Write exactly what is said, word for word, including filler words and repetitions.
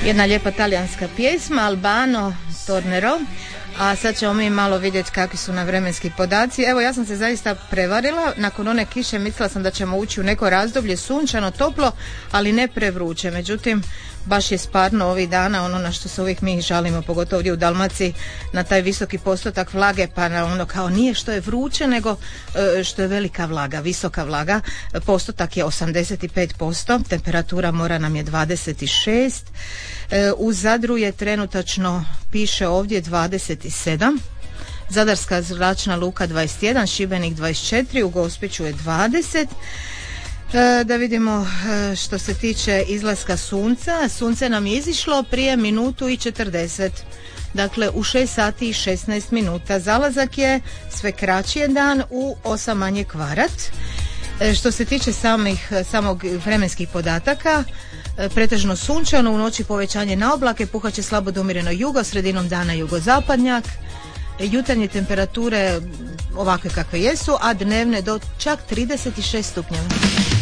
Jedna lijepa talijanska pjesma, Albano Tornero. A sad ćemo mi malo vidjeti kakvi su nam vremenski podaci. Evo, ja sam se zaista prevarila. Nakon one kiše mislila sam da ćemo ući u neko razdoblje sunčano, toplo, ali ne prevruće. Međutim, baš je sparno ovih dana, ono na što se uvijek mi žalimo, pogotovo ovdje u Dalmaciji, na taj visoki postotak vlage, pa na ono kao nije što je vruće, nego što je velika vlaga, visoka vlaga. Postotak je osamdeset pet posto, temperatura mora nam je dvadeset šest. U Zadru je trenutačno, piše ovdje, dvadeset sedam. Zadarska zračna luka dvadeset jedan, Šibenik dvadeset četiri, u Gospiću je dvadeset. Da vidimo što se tiče izlaska sunca. Sunce nam je izišlo prije minutu i četrdeset. Dakle, u šest sati i šesnaest minuta. Zalazak je sve kraći je dan, u osam manje kvarat. Što se tiče samih, samog vremenskih podataka, pretežno sunčano, u noći povećanje na oblake, puhat će slabo do umjereno jugo, sredinom dana jugozapadnjak, jutarnje temperature ovakve kakve jesu, a dnevne do čak trideset šest stupnjeva.